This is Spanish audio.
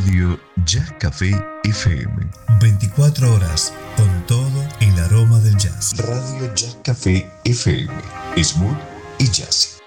Radio Jazz Café FM. 24 horas con todo el aroma del jazz. Radio Jazz Café FM. Smooth y jazzy.